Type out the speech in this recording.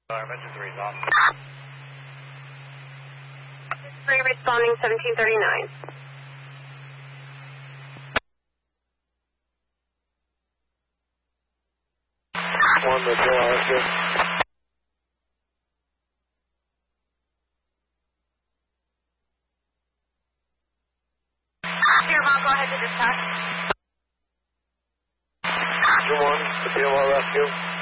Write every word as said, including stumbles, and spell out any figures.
Mention three is off. three responding seventeen thirty-nine. One to Bill Arthur. Here, Bob, go ahead to dispatch. Two one, the P M R rescue.